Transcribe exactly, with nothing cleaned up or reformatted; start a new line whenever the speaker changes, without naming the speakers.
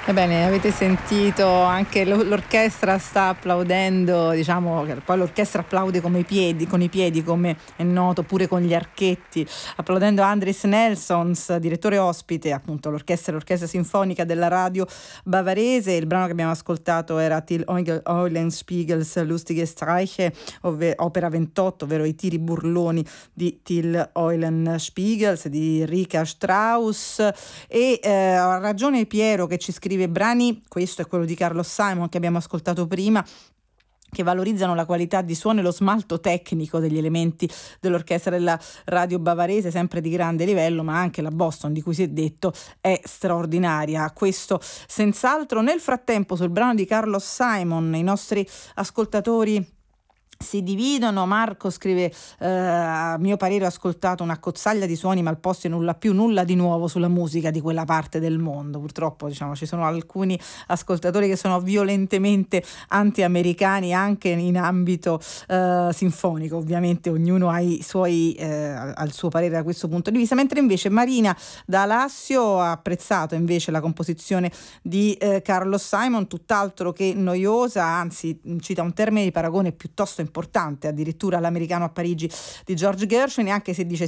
Ebbene, avete sentito, anche l'orchestra sta applaudendo, diciamo che poi l'orchestra applaude come i piedi, con i piedi, come è noto, pure con gli archetti, applaudendo Andris Nelsons, direttore ospite, appunto l'orchestra, l'orchestra sinfonica della radio bavarese. Il brano che abbiamo ascoltato era Till Eulenspiegels Lustige Streiche, ovvero opera ventotto, ovvero i tiri burloni di Till Eulenspiegels di Richard Strauss. E eh, ha ragione Piero che ci scrive brani, questo è quello di Carlos Simon che abbiamo ascoltato prima, che valorizzano la qualità di suono e lo smalto tecnico degli elementi dell'orchestra della radio bavarese, sempre di grande livello, ma anche la Boston, di cui si è detto, è straordinaria. Questo senz'altro. Nel frattempo, sul brano di Carlos Simon, i nostri ascoltatori si dividono. Marco scrive eh, a mio parere ho ascoltato una cozzaglia di suoni, ma al posto di nulla più, nulla di nuovo sulla musica di quella parte del mondo. Purtroppo, diciamo, ci sono alcuni ascoltatori che sono violentemente anti-americani anche in ambito eh, sinfonico. Ovviamente ognuno ha i suoi eh, al suo parere da questo punto di vista, mentre invece Marina da Alassio ha apprezzato invece la composizione di eh, Carlos Simon, tutt'altro che noiosa, anzi cita un termine di paragone piuttosto importante, addirittura l'americano a Parigi di George Gershwin, anche se dice